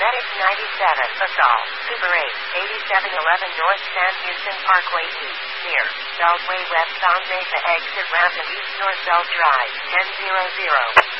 FedEx 97, Assault, Super 8, 8711 North San Houston Parkway East, near Beltway West on Mesa Exit Ramp and East North Belt Drive, 1000.